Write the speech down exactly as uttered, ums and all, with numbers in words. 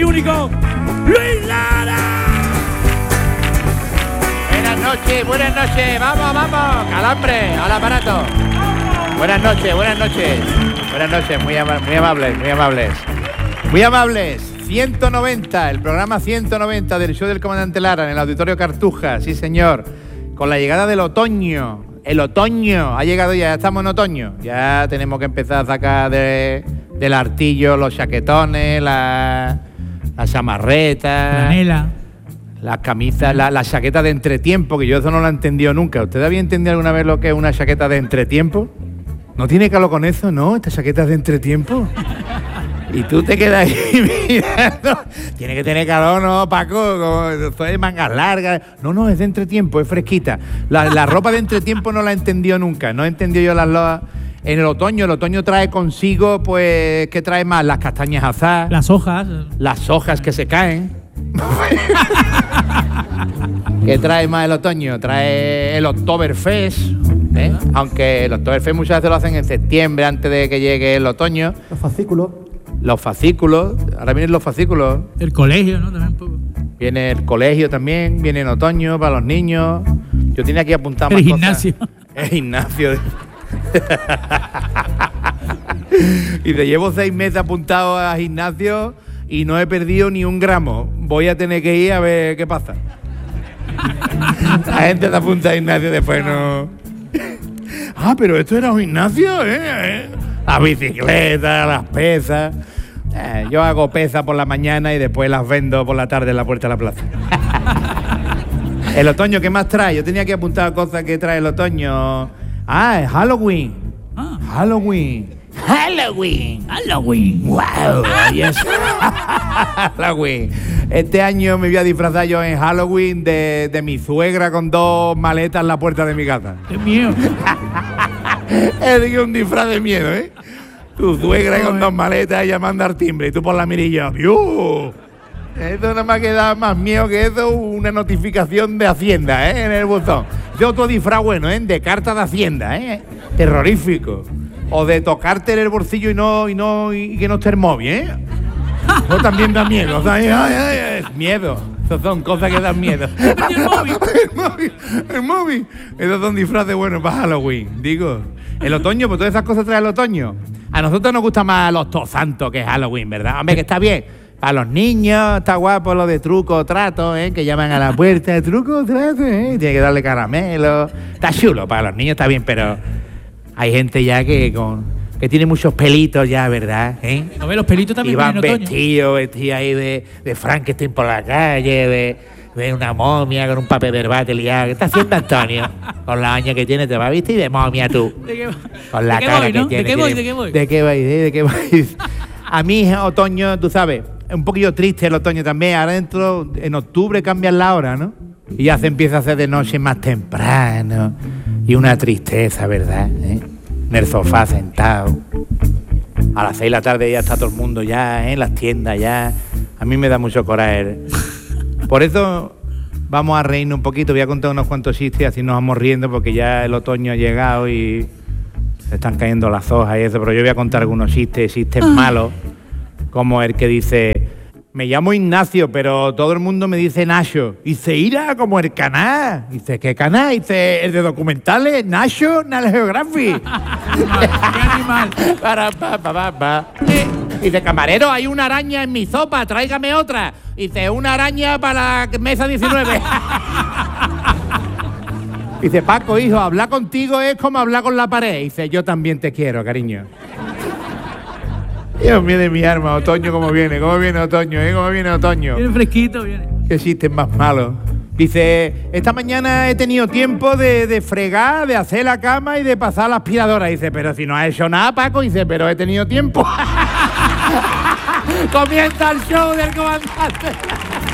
único, Luis Lara. Buenas noches, buenas noches, vamos, vamos, calambre, al aparato. Buenas noches, buenas noches, buenas noches, muy, ama muy amables, muy amables, muy amables. ciento noventa, el programa ciento noventa del show del Comandante Lara en el Auditorio Cartuja, sí señor, con la llegada del otoño, el otoño, ha llegado ya, ya estamos en otoño, ya tenemos que empezar a sacar de, del artillo los chaquetones, la, las chamarretas, Franela. las camisas, la, la chaqueta de entretiempo, que yo eso no lo he entendido nunca. ¿Usted había entendido alguna vez lo que es una chaqueta de entretiempo? ¿No tiene calor con eso, no? Esta chaqueta es de entretiempo. Y tú te quedas ahí mirando. Tiene que tener calor, ¿no, Paco? Esto es mangas largas. No, no, es de entretiempo, es fresquita. La, la ropa de entretiempo no la he entendido nunca. No he entendido yo las loas. En el otoño, el otoño trae consigo, pues, ¿qué trae más? Las castañas asadas. Las hojas. Las hojas que se caen. ¿Qué trae más el otoño? Trae el Oktoberfest, ¿eh? Aunque el Oktoberfest muchas veces lo hacen en septiembre, antes de que llegue el otoño. Los fascículos. Los fascículos, ahora vienen los fascículos. El colegio, ¿no? También un poco. Viene el colegio también, viene en otoño para los niños. Yo tenía aquí apuntado El más gimnasio. cosas. El gimnasio. Y te llevo seis meses apuntado a gimnasio y no he perdido ni un gramo. Voy a tener que ir a ver qué pasa. La gente te apunta a gimnasio, después no. Ah, pero esto era un gimnasio, ¿eh? Las bicicletas, las pesas. Eh, yo hago pesas por la mañana y después las vendo por la tarde en la puerta de la plaza. El otoño, ¿qué más trae? Yo tenía que apuntar cosas que trae el otoño. Ah, es Halloween. Ah. Halloween. Halloween. Halloween. Wow. Yes. Halloween. Este año me voy a disfrazar yo en Halloween de, de mi suegra con dos maletas en la puerta de mi casa. ¡Qué miedo! Es un disfraz de miedo, ¿eh? Tu suegra con dos maletas llamando al timbre y tú por la mirilla. ¡Dios! Eso no me ha quedado más miedo que eso, una notificación de Hacienda, ¿eh? En el buzón. De otro disfraz bueno, ¿eh? De carta de Hacienda, ¿eh? Terrorífico. O de tocarte en el bolsillo y no y no y que no esté el móvil, ¿eh? Eso también da miedo. O sea, ay, ay, ay, es miedo. Esas son cosas que dan miedo. El móvil. El móvil, el móvil. Esos son disfraces buenos para Halloween, digo. El otoño, pues todas esas cosas trae el otoño. A nosotros nos gusta más los Todos Santos que Halloween, ¿verdad? Hombre, que está bien. Para los niños está guapo lo de truco o trato, ¿eh? Que llaman a la puerta, truco o trato, ¿eh? Tiene que darle caramelo. Está chulo, para los niños está bien, pero hay gente ya que con que tiene muchos pelitos ya, ¿verdad? ¿Eh? ¿No ves los pelitos también? Y van en otoño? vestidos, vestidos ahí de, de Frankenstein por la calle, de, de una momia con un papel verbal liado. ¿Qué está haciendo Antonio? Con la años que tiene, te va a vestir de momia tú. ¿De qué, Con la ¿de qué cara voy, que no? tiene. ¿De qué voy? tiene- ¿De qué voy? ¿De qué vais? eh? ¿De qué vais? A mí otoño, tú sabes, es un poquillo triste el otoño también. Ahora dentro, en octubre cambian la hora, ¿no? Y ya se empieza a hacer de noche más temprano. Y una tristeza, ¿verdad? ¿Eh? En el sofá sentado. A las seis de la tarde ya está todo el mundo ya, ¿eh? En las tiendas ya. A mí me da mucho coraje. Por eso vamos a reírnos un poquito. Voy a contar unos cuantos chistes, así nos vamos riendo, porque ya el otoño ha llegado y se están cayendo las hojas y eso. Pero yo voy a contar algunos chistes, chistes malos, como el que dice: me llamo Ignacio, pero todo el mundo me dice Nacho. Dice, ira, como el canal. Dice, ¿qué canal? Dice, el de documentales, National Geographic. ¡Qué animal! Para, pa, pa, pa, pa. Dice, camarero, hay una araña en mi sopa, tráigame otra. Dice, una araña para la mesa diecinueve. Dice, Paco, hijo, hablar contigo es como hablar con la pared. Dice, yo también te quiero, cariño. Dios mío de mi arma, otoño cómo viene, cómo viene otoño, ¿eh? Cómo viene otoño. Viene fresquito, viene. Qué chistes más malos. Dice, esta mañana he tenido tiempo de, de fregar, de hacer la cama y de pasar la aspiradora. Dice, pero si no has hecho nada, Paco. Dice, pero he tenido tiempo. Comienza el show del comandante.